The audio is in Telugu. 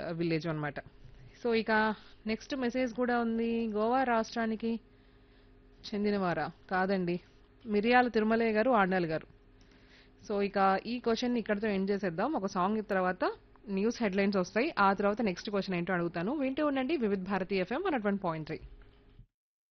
విలేజ్ అన్నమాట. సో ఇక నెక్స్ట్ మెసేజ్ కూడా ఉంది. గోవా రాష్ట్రానికి చెందినవారా? కాదండి. మిరియాల తిరుమలయ్య గారు, ఆండాల్ గారు. సో ఇక ఈ క్వశ్చన్ ఇక్కడితో ఎండ్ చేసేద్దాం. ఒక సాంగ్ తర్వాత న్యూస్ హెడ్లైన్స్ వస్తాయి. ఆ తర్వాత నెక్స్ట్ క్వశ్చన్ ఏంటో అడుగుతాను. వింటూ ఉండండి వివిధ్ భారతి ఎఫ్ఎం 101.3.